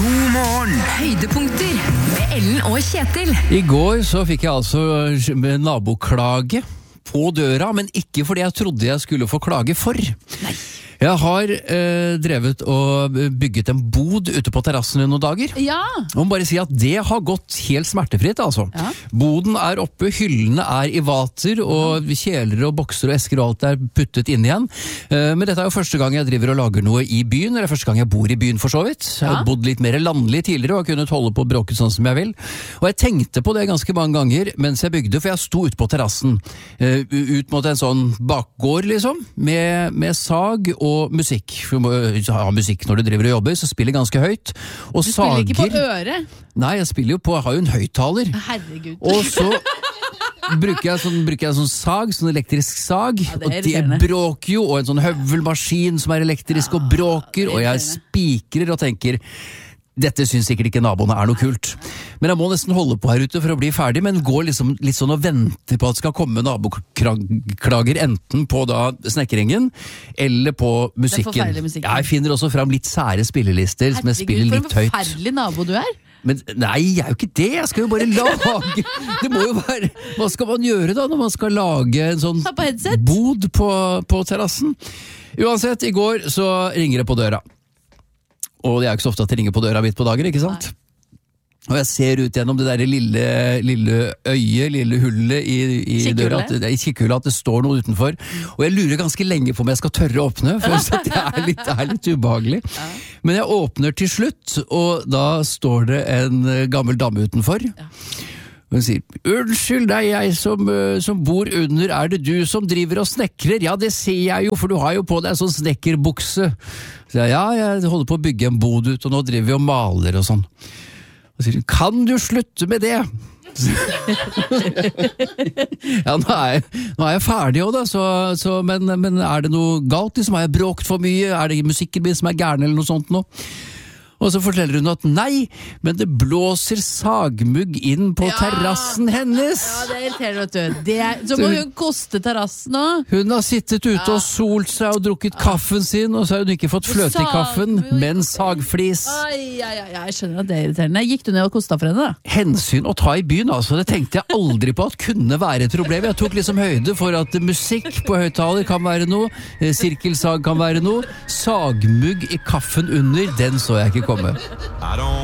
God morgen. Høydepunkter med Ellen og Kjetil. I går så fikk jeg altså naboklage på døra, men ikke fordi jeg trodde jeg skulle få klage for. Nei. Jeg har drevet og bygget en bod ute på terrassen i noen dager. Ja. Jeg må bare si at det har gått helt smertefritt, altså. Ja. Boden er oppe, hyllene er i vater, og kjeler og bokser og esker og alt er puttet inn igjen. Men dette er jo første gang jeg driver og lager noe i byen, eller første gang jeg bor i byen for så vidt. Jeg har bodd litt mer landlig tidligere og har kunnet holde på å bråke sånn som jeg vil. Og jeg tenkte på det ganske mange ganger mens jeg bygde, for jeg sto ute på terrassen, ut mot en sånn bakgård liksom, med sag og musikk. For du må ha musikk når du driver og jobber, så spiller ganske høyt. Og Du spiller ikke på øret? Nei, jeg spiller jo på, jeg har jo en høyttaler. Herregud. Og så bruker jeg sånn sag, sånn elektrisk sag, Ja, og det bråker jo, og en sånn høvelmaskin som er elektrisk og bråker, og jeg spikrer og tenker, dette synes sikkert ikke naboene er noe kult. Men jeg må nesten holde på her ute for å bli ferdig, men går liksom litt sånn og venter på at det skal komme naboklager enten på da snekringen, eller på musikken. Jeg finner også fram litt sære spillelister som jeg spiller litt høyt. For en forferdelig nabo du er. Men nei, jeg er jo ikke det, jeg skal jo bare lage. Det må jo være, hva skal man gjøre da når man skal lage en sånn bod på terrassen? Uansett, i går så ringer det på døra. Og det er jo ikke så ofte at det ringer på døra midt på dager, ikke sant? Nei. Og jeg ser ut gjennom det der lille øyet, lille hullet i døra, i kikkehullet, at det står noe utenfor. Og jeg lurer ganske lenge på om jeg skal tørre å åpne, for det er litt ubehagelig. Ja. Men jeg åpner til slutt, og da står det en gammel dame utenfor. Ja. Og hun sier, unnskyld, det er jeg som bor under, er det du som driver og snekrer? Ja, det ser jeg jo, for du har jo på deg en sånn snekkerbukse. Så jeg holder på å bygge en bod ut, og nå driver vi og maler og sånn. Og sier hun, kan du slutte med det? Ja, nå er jeg ferdig også da, men er det noe galt? Liksom, har jeg bråkt for mye? Er det musikken min som er gærne eller noe sånt nå? Og så forteller hun at nei, men det blåser sagmugg inn på terrassen hennes. Ja, det er irriterende, vet du. Så må hun koste terrassen nå. Hun har sittet ute og solt seg og drukket kaffen sin, og så har hun ikke fått fløte i kaffen, men sagflis. Jeg skjønner at det er irriterende. Gikk du ned og kosta for henne da? Hensyn å ta i byen, altså. Det tenkte jeg aldri på at kunne være et problem. Jeg tok liksom høyde for at musikk på høyttaler kan være noe, sirkelsag kan være noe, sagmugg i kaffen under, den så jeg ikke komme.